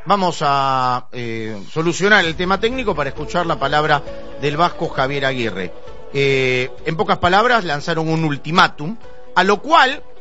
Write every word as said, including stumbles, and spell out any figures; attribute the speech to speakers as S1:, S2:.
S1: Vamos a eh, solucionar el tema técnico para escuchar la palabra del vasco Javier Aguirre. Eh, en pocas palabras, lanzaron un ultimátum, a lo cual